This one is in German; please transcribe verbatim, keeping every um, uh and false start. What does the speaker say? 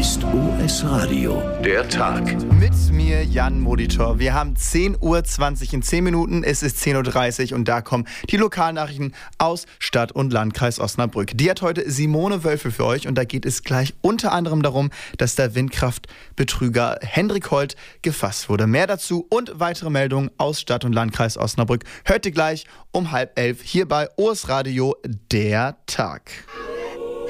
ist O S Radio. Der Tag. Mit mir Jan Molitor. Wir haben zehn Uhr zwanzig in zehn Minuten. Es ist zehn Uhr dreißig und da kommen die Lokalnachrichten aus Stadt- und Landkreis Osnabrück. Die hat heute Simone Wölfe für euch und da geht es gleich unter anderem darum, dass der Windkraftbetrüger Hendrik Holt gefasst wurde. Mehr dazu und weitere Meldungen aus Stadt- und Landkreis Osnabrück hört ihr gleich um halb elf hier bei O S Radio Der Tag.